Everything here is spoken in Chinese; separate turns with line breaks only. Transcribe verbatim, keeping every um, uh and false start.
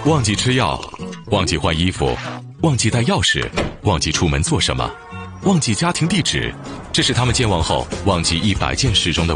忘记吃药，忘记换衣服，忘记带钥匙，忘记出门做什么，忘记家庭地址，这是他们健忘后忘记一百件事中的